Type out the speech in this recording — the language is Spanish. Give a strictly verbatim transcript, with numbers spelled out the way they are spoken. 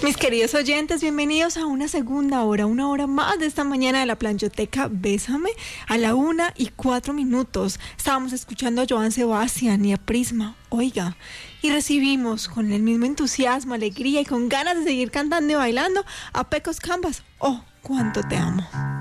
Mis queridos oyentes, bienvenidos a una segunda hora, una hora más de esta mañana de la planchoteca Bésame, a la una y cuatro minutos. Estábamos escuchando a Joan Sebastián y a Prisma, oiga, y recibimos con el mismo entusiasmo, alegría y con ganas de seguir cantando y bailando a Pecos Canvas. Oh, cuánto te amo.